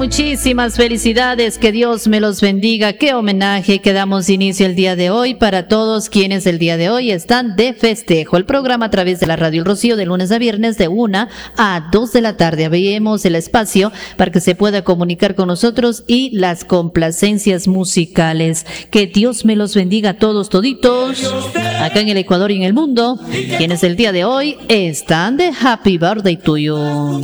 Muchísimas felicidades, que Dios me los bendiga. Qué homenaje que damos inicio el día de hoy para todos quienes el día de hoy están de festejo. El programa a través de la Radio El Rocío de lunes a viernes de 1 a 2 de la tarde. Abrimos el espacio para que se pueda comunicar con nosotros y las complacencias musicales. Que Dios me los bendiga a todos toditos, acá en el Ecuador y en el mundo, quienes el día de hoy están de Happy Birthday to you.